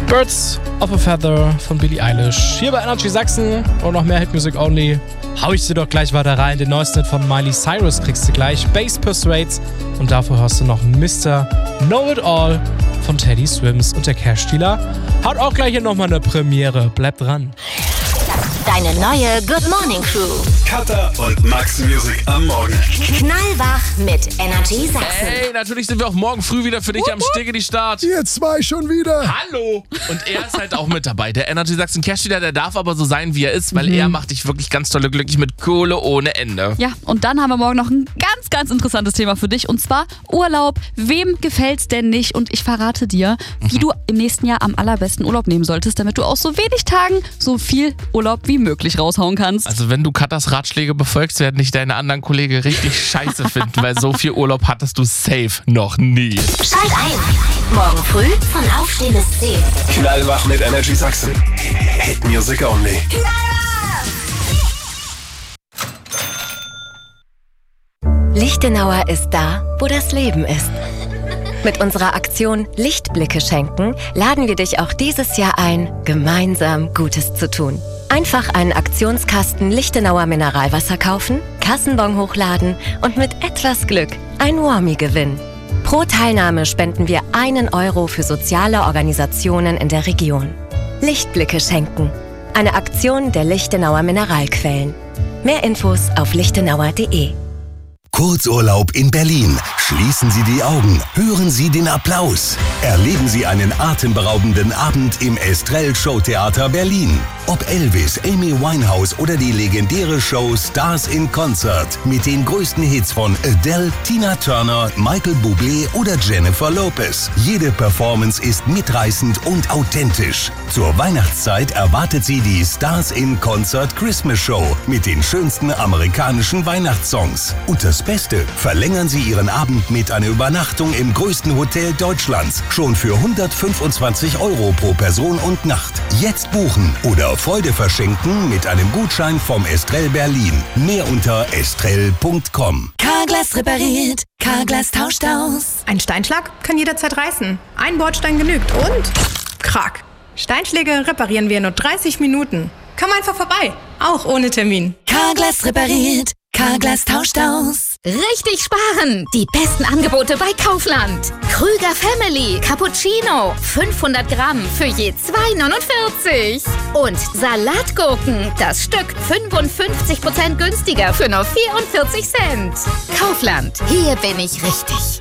Birds of a Feather von Billie Eilish. Hier bei Energy Sachsen und noch mehr Hit Music Only. Hau ich sie doch gleich weiter rein. Den neuesten Hit von Miley Cyrus kriegst du gleich. Bass Persuades. Und davor hörst du noch Mr. Know It All von Teddy Swims und der Cash-Dealer. Hat auch gleich hier nochmal eine Premiere. Bleib dran. Deine neue Good Morning Crew. Katha und Max Music am Morgen. Knallwach mit Energy Sachsen. Hey, natürlich sind wir auch morgen früh wieder für dich am Start. Ihr zwei schon wieder. Hallo! Und er ist halt auch mit dabei. Der Energy Sachsen Cash-Dealer, der darf aber so sein, wie er ist, weil er macht dich wirklich ganz tolle glücklich mit Kohle ohne Ende. Ja, und dann haben wir morgen noch ein ganz, ganz interessantes Thema für dich. Und zwar Urlaub. Wem gefällt's denn nicht? Und ich verrate dir, wie du im nächsten Jahr am allerbesten Urlaub nehmen solltest, damit du aus so wenig Tagen so viel Urlaub wie möglich raushauen kannst. Also wenn du Katas Ratschläge befolgst, werden dich deine anderen Kollegen richtig scheiße finden, weil so viel Urlaub hattest du safe noch nie. Schalt ein. Morgen früh von Aufstehen bis 10. Knallwach mit Energy Sachsen. Hit Music Only. Lichtenauer ist da, wo das Leben ist. Mit unserer Aktion Lichtblicke schenken laden wir dich auch dieses Jahr ein, gemeinsam Gutes zu tun. Einfach einen Aktionskasten Lichtenauer Mineralwasser kaufen, Kassenbon hochladen und mit etwas Glück ein Warmie gewinnen. Pro Teilnahme spenden wir 1 Euro für soziale Organisationen in der Region. Lichtblicke schenken. Eine Aktion der Lichtenauer Mineralquellen. Mehr Infos auf lichtenauer.de. Kurzurlaub in Berlin. Schließen Sie die Augen, hören Sie den Applaus. Erleben Sie einen atemberaubenden Abend im Estrell Showtheater Berlin. Ob Elvis, Amy Winehouse oder die legendäre Show Stars in Concert mit den größten Hits von Adele, Tina Turner, Michael Bublé oder Jennifer Lopez. Jede Performance ist mitreißend und authentisch. Zur Weihnachtszeit erwartet Sie die Stars in Concert Christmas Show mit den schönsten amerikanischen Weihnachtssongs. Und das Beste, verlängern Sie Ihren Abend mit einer Übernachtung im größten Hotel Deutschlands. Schon für 125 Euro pro Person und Nacht. Jetzt buchen oder Freude verschenken mit einem Gutschein vom Estrell Berlin. Mehr unter estrell.com. Carglass repariert, Carglass tauscht aus. Ein Steinschlag kann jederzeit reißen. Ein Bordstein genügt und Krack. Steinschläge reparieren wir in nur 30 Minuten. Komm einfach vorbei, auch ohne Termin. Carglass repariert, Carglass tauscht aus. Richtig sparen! Die besten Angebote bei Kaufland. Krüger Family Cappuccino 500 Gramm für je 2,49. Und Salatgurken, das Stück 55% günstiger für nur 44 Cent. Kaufland, hier bin ich richtig.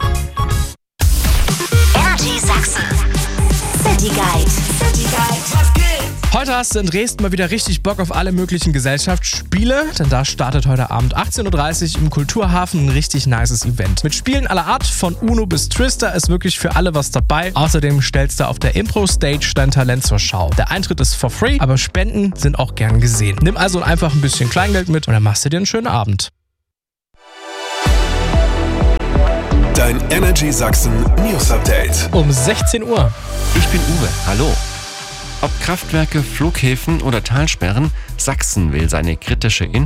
Energy Sachsen. City Guide. Heute hast du in Dresden mal wieder richtig Bock auf alle möglichen Gesellschaftsspiele, denn da startet heute Abend 18.30 Uhr im Kulturhafen ein richtig nices Event. Mit Spielen aller Art, von Uno bis Twister, ist wirklich für alle was dabei. Außerdem stellst du auf der Impro-Stage dein Talent zur Schau. Der Eintritt ist for free, aber Spenden sind auch gern gesehen. Nimm also einfach ein bisschen Kleingeld mit und dann machst du dir einen schönen Abend. Dein Energy Sachsen News Update. Um 16 Uhr. Ich bin Uwe, hallo. Ob Kraftwerke, Flughäfen oder Talsperren, Sachsen will seine kritische